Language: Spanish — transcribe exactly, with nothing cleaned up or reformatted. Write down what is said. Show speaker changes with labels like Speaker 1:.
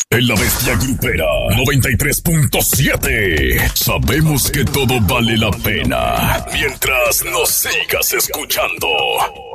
Speaker 1: En la Bestia Grupera noventa y tres punto siete. Sabemos que todo vale la pena mientras nos sigas escuchando.